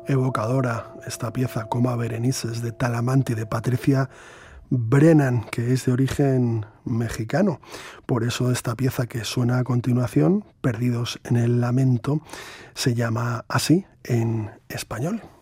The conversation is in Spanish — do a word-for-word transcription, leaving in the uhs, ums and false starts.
evocadora esta pieza, Coma Berenices, de Talamante, de Patricia Brennan, que es de origen mexicano. Por eso esta pieza que suena a continuación, Perdidos en el Lamento, se llama así en español.